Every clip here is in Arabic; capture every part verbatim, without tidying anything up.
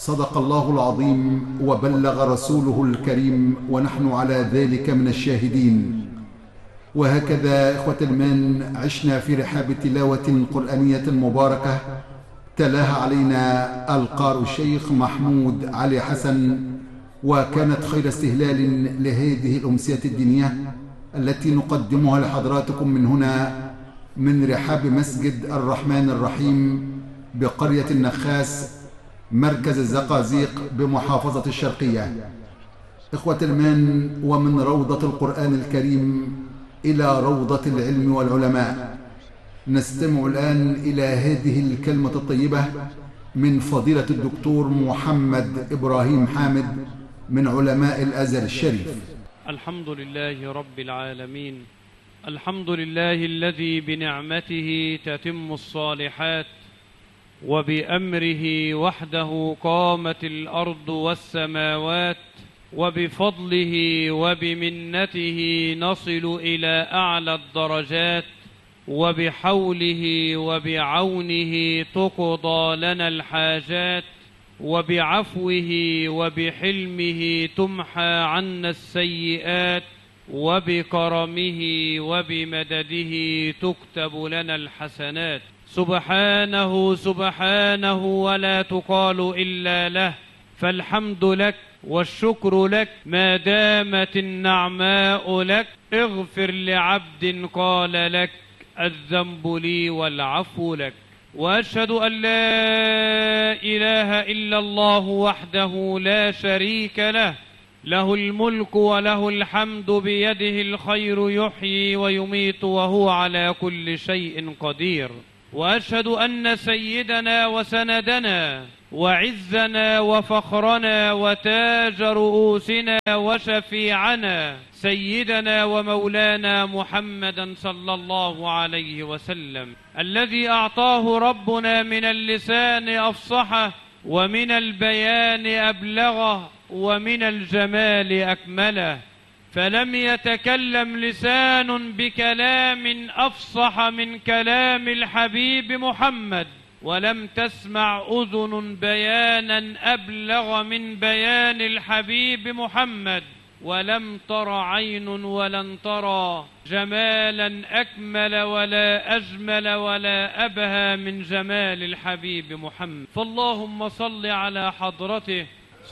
صدق الله العظيم وبلغ رسوله الكريم، ونحن على ذلك من الشاهدين. وهكذا إخوة الإيمان عشنا في رحاب تلاوة قرآنية مباركة تلاها علينا القارئ الشيخ محمود علي حسن، وكانت خير استهلال لهذه الأمسية الدينية التي نقدمها لحضراتكم من هنا من رحاب مسجد الرحمن الرحيم بقرية النخاس مركز الزقازيق بمحافظة الشرقية. إخوة الإيمان، ومن روضة القرآن الكريم إلى روضة العلم والعلماء، نستمع الآن إلى هذه الكلمة الطيبة من فضيلة الدكتور محمد إبراهيم حامد من علماء الأزهر الشريف. الحمد لله رب العالمين، الحمد لله الذي بنعمته تتم الصالحات، وبأمره وحده قامت الأرض والسماوات، وبفضله وبمنته نصل إلى أعلى الدرجات، وبحوله وبعونه تقضى لنا الحاجات، وبعفوه وبحلمه تمحى عنا السيئات، وبكرمه وبمدده تكتب لنا الحسنات. سبحانه سبحانه ولا تقال إلا له، فالحمد لك والشكر لك ما دامت النعماء لك. اغفر لعبد قال لك الذنب لي والعفو لك. وأشهد أن لا إله إلا الله وحده لا شريك له، له الملك وله الحمد بيده الخير يحيي ويميت وهو على كل شيء قدير. وأشهد أن سيدنا وسندنا وعزنا وفخرنا وتاج رؤوسنا وشفيعنا سيدنا ومولانا محمدا صلى الله عليه وسلم، الذي أعطاه ربنا من اللسان أفصحه، ومن البيان أبلغه، ومن الجمال أكمله، فلم يتكلم لسان بكلام أفصح من كلام الحبيب محمد، ولم تسمع أذن بيانا أبلغ من بيان الحبيب محمد، ولم تر عين ولن ترى جمالا أكمل ولا أجمل ولا أبهى من جمال الحبيب محمد. فاللهم صل على حضرته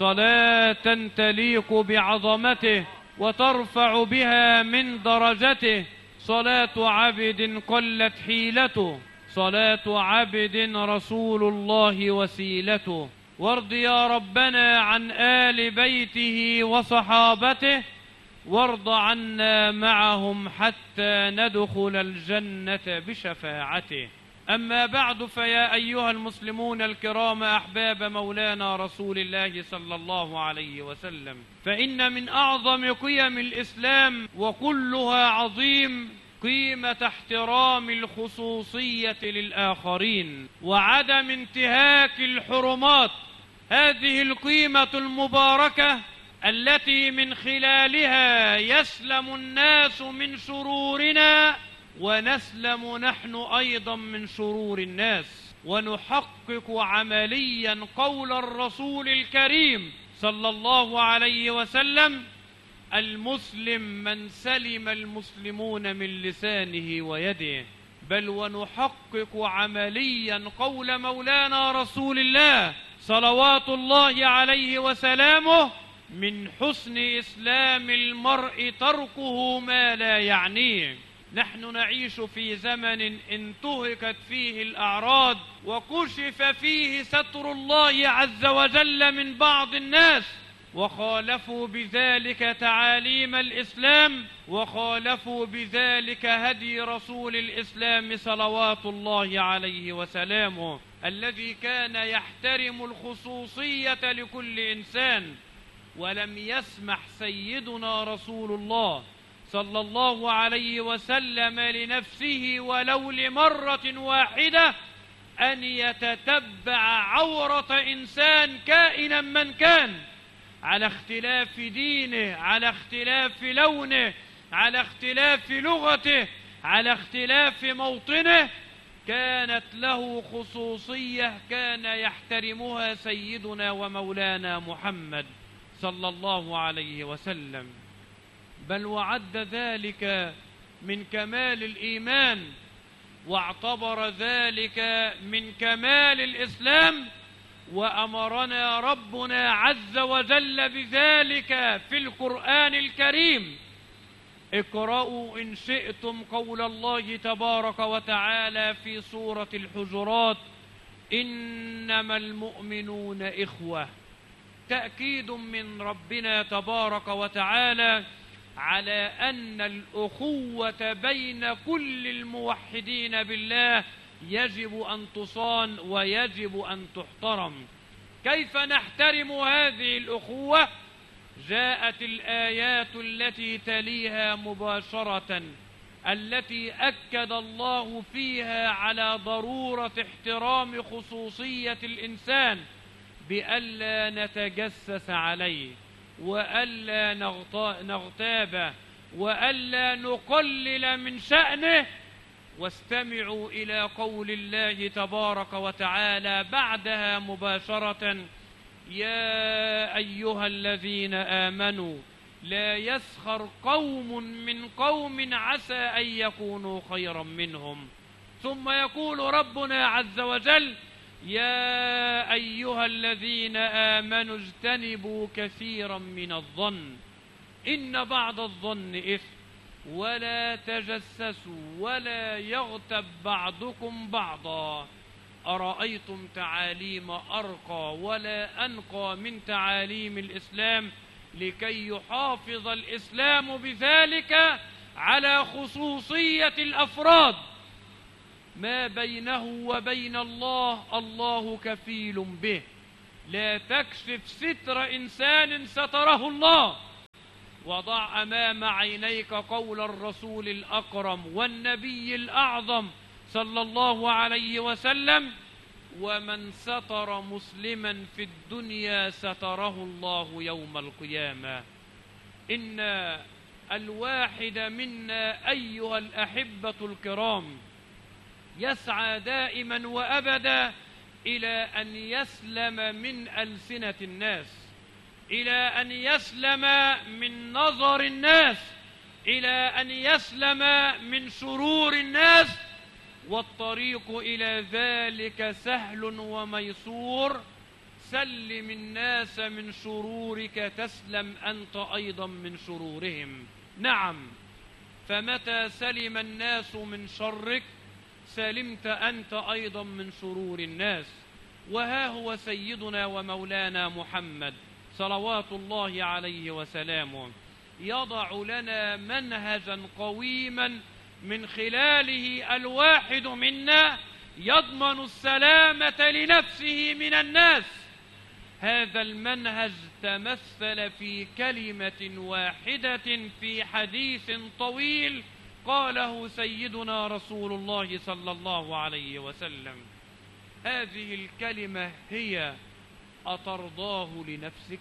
صلاة تليق بعظمته وترفع بها من درجته، صلاة عبد قلت حيلته، صلاة عبد رسول الله وسيلته. وارض يا ربنا عن آل بيته وصحابته، وارض عنا معهم حتى ندخل الجنة بشفاعته. أما بعد، فيا أيها المسلمون الكرام أحباب مولانا رسول الله صلى الله عليه وسلم، فإن من أعظم قيم الإسلام وكلها عظيم قيمة احترام الخصوصية للآخرين وعدم انتهاك الحرمات. هذه القيمة المباركة التي من خلالها يسلم الناس من شرورنا، ونسلم نحن أيضا من شرور الناس، ونحقق عمليا قول الرسول الكريم صلى الله عليه وسلم: المسلم من سلم المسلمون من لسانه ويده. بل ونحقق عمليا قول مولانا رسول الله صلوات الله عليه وسلامه: من حسن إسلام المرء تركه ما لا يعنيه. نحن نعيش في زمن انتهكت فيه الأعراض، وكشف فيه ستر الله عز وجل من بعض الناس، وخالفوا بذلك تعاليم الإسلام، وخالفوا بذلك هدي رسول الإسلام صلوات الله عليه وسلامه، الذي كان يحترم الخصوصية لكل إنسان. ولم يسمح سيدنا رسول الله صلى الله عليه وسلم لنفسه ولو لمرة واحدة أن يتتبع عورة إنسان كائنا من كان، على اختلاف دينه، على اختلاف لونه، على اختلاف لغته، على اختلاف موطنه، كانت له خصوصية كان يحترمها سيدنا ومولانا محمد صلى الله عليه وسلم، بل وعد ذلك من كمال الإيمان، واعتبر ذلك من كمال الإسلام، وأمرنا ربنا عز وجل بذلك في القرآن الكريم. اقرأوا إن شئتم قول الله تبارك وتعالى في سورة الحجرات: إنما المؤمنون إخوة. تأكيد من ربنا تبارك وتعالى على أن الأخوة بين كل الموحدين بالله يجب أن تصان ويجب أن تحترم. كيف نحترم هذه الأخوة؟ جاءت الآيات التي تليها مباشرة، التي أكد الله فيها على ضرورة احترام خصوصية الإنسان بألا نتجسس عليه، وألا نغتابه، وألا نقلل من شأنه. واستمعوا إلى قول الله تبارك وتعالى بعدها مباشرة: يا أيها الذين آمنوا لا يسخر قوم من قوم عسى أن يكونوا خيرا منهم. ثم يقول ربنا عز وجل: يا أيها الذين آمنوا اجتنبوا كثيرا من الظن إن بعض الظن إثم ولا تجسسوا ولا يغتب بعضكم بعضا. أرأيتم تعاليم أرقى ولا أنقى من تعاليم الإسلام، لكي يحافظ الإسلام بذلك على خصوصية الأفراد. ما بينه وبين الله الله كفيل به، لا تكشف ستر إنسان ستره الله. وضع أمام عينيك قول الرسول الأكرم والنبي الأعظم صلى الله عليه وسلم: ومن ستر مسلما في الدنيا ستره الله يوم القيامة. إن الواحد منا أيها الأحبة الكرام يسعى دائما وأبدا إلى أن يسلم من ألسنة الناس، إلى أن يسلم من نظر الناس، إلى أن يسلم من شرور الناس. والطريق إلى ذلك سهل وميسور. سلم الناس من شرورك تسلم أنت أيضا من شرورهم. نعم، فمتى سلم الناس من شرك سلمت أنت أيضا من شرور الناس. وها هو سيدنا ومولانا محمد صلوات الله عليه وسلامه يضع لنا منهجا قويما من خلاله الواحد منا يضمن السلامة لنفسه من الناس. هذا المنهج تمثل في كلمة واحدة في حديث طويل قاله سيدنا رسول الله صلى الله عليه وسلم. هذه الكلمة هي: أترضاه لنفسك؟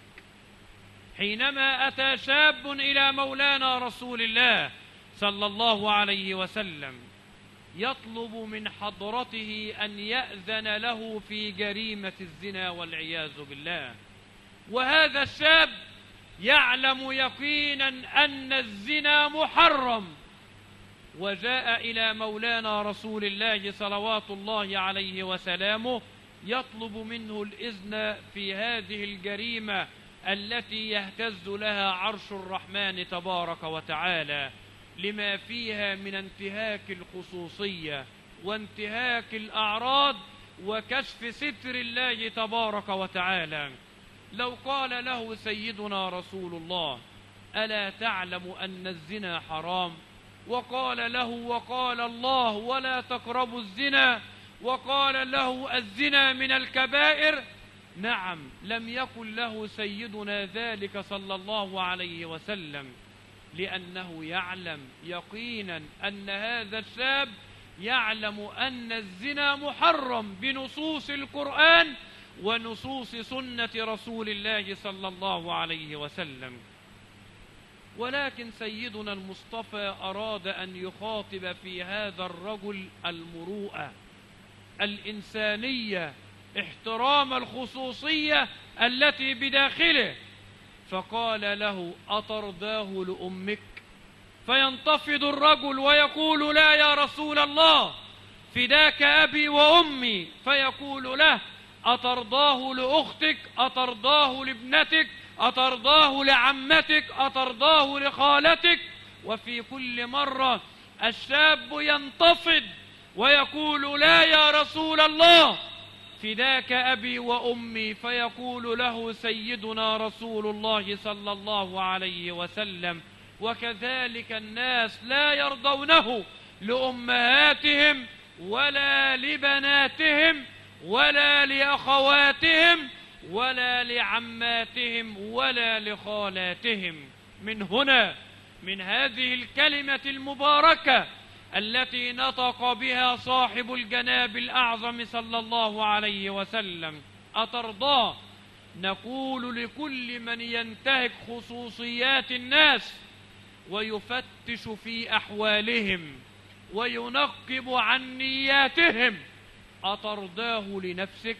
حينما أتى شاب إلى مولانا رسول الله صلى الله عليه وسلم يطلب من حضرته أن يأذن له في جريمة الزنا والعياذ بالله، وهذا الشاب يعلم يقينا أن الزنا محرم، وجاء إلى مولانا رسول الله صلوات الله عليه وسلامه يطلب منه الإذن في هذه الجريمة التي يهتز لها عرش الرحمن تبارك وتعالى، لما فيها من انتهاك الخصوصية وانتهاك الأعراض وكشف ستر الله تبارك وتعالى. لو قال له سيدنا رسول الله: ألا تعلم أن الزنا حرام؟ وقال له: وقال الله ولا تقربوا الزنا، وقال له: الزنا من الكبائر. نعم، لم يقل له سيدنا ذلك صلى الله عليه وسلم، لأنه يعلم يقينا أن هذا الشاب يعلم أن الزنا محرم بنصوص القرآن ونصوص سنة رسول الله صلى الله عليه وسلم. ولكن سيدنا المصطفى أراد أن يخاطب في هذا الرجل المروءة، الإنسانية، احترام الخصوصية التي بداخله. فقال له: أترضاه لأمك؟ فينتفض الرجل ويقول: لا يا رسول الله، فداك أبي وأمي. فيقول له: أترضاه لأختك؟ أترضاه لابنتك؟ أترضاه لعمتك؟ أترضاه لخالتك؟ وفي كل مرة الشاب ينتفض ويقول: لا يا رسول الله، فداك أبي وأمي. فيقول له سيدنا رسول الله صلى الله عليه وسلم: وكذلك الناس لا يرضونه لأمهاتهم ولا لبناتهم ولا لأخواتهم ولا لعماتهم ولا لخالاتهم. من هنا، من هذه الكلمة المباركة التي نطق بها صاحب الجناب الأعظم صلى الله عليه وسلم: أترضاه؟ نقول لكل من ينتهك خصوصيات الناس ويفتش في أحوالهم وينقب عن نياتهم: أترضاه لنفسك؟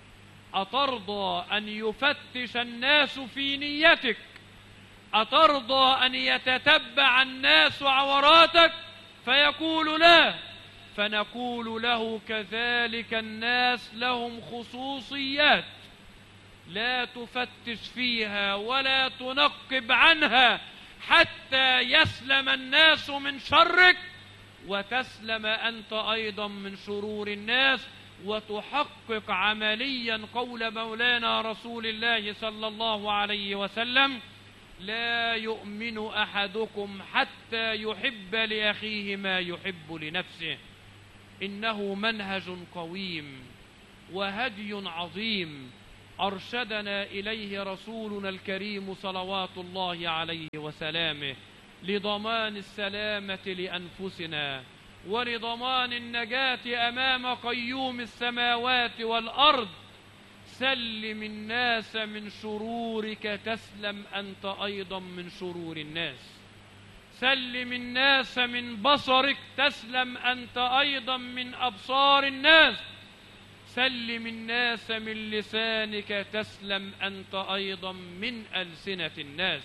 أترضى أن يفتش الناس في نيتك؟ أترضى أن يتتبع الناس عوراتك؟ فيقول: لا. فنقول له: كذلك الناس لهم خصوصيات لا تفتش فيها ولا تنقب عنها حتى يسلم الناس من شرك، وتسلم أنت أيضا من شرور الناس، وتحقق عمليا قول مولانا رسول الله صلى الله عليه وسلم: لا يؤمن أحدكم حتى يحب لأخيه ما يحب لنفسه. إنه منهج قويم وهدي عظيم أرشدنا إليه رسولنا الكريم صلوات الله عليه وسلامه، لضمان السلامة لأنفسنا ولضمان النجاة أمام قيوم السماوات والأرض. سلم الناس من شرورك تسلم أنت أيضا من شرور الناس. سلم الناس من بصرك تسلم أنت أيضا من أبصار الناس. سلم الناس من لسانك تسلم أنت أيضا من ألسنة الناس.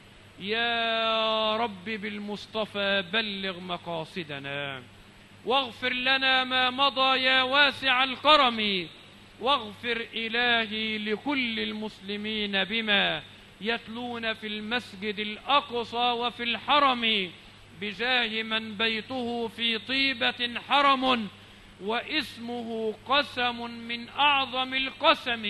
يا رب بالمصطفى بلغ مقاصدنا، واغفر لنا ما مضى يا واسع الكرم، واغفر إلهي لكل المسلمين بما يتلون في المسجد الأقصى وفي الحرم، بجاه من بيته في طيبة حرم واسمه قسم من أعظم القسم.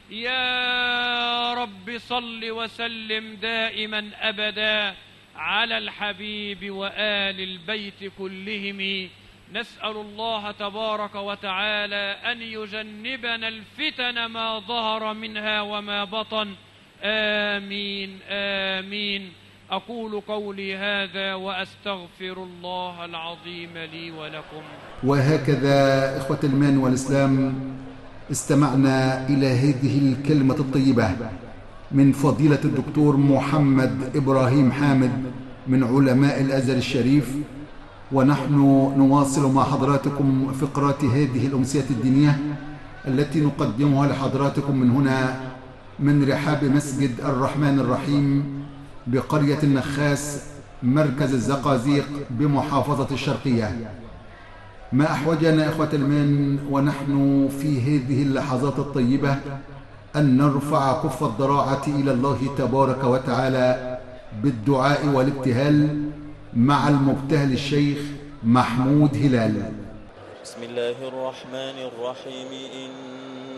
يا رب صل وسلم دائما أبدا على الحبيب وآل البيت كلهم. نسأل الله تبارك وتعالى أن يجنبنا الفتن ما ظهر منها وما بطن. آمين آمين. أقول قولي هذا وأستغفر الله العظيم لي ولكم. وهكذا إخوة الإيمان والإسلام استمعنا إلى هذه الكلمة الطيبة من فضيلة الدكتور محمد إبراهيم حامد من علماء الأزهر الشريف، ونحن نواصل مع حضراتكم فقرات هذه الأمسية الدينية التي نقدمها لحضراتكم من هنا من رحاب مسجد الرحمن الرحيم بقرية النخاس مركز الزقازيق بمحافظة الشرقية. ما أحوجنا إخوة الإيمان ونحن في هذه اللحظات الطيبة أن نرفع كف الضراعة إلى الله تبارك وتعالى بالدعاء والابتهال مع المبتهل الشيخ محمود هلال. بسم الله الرحمن الرحيم. إن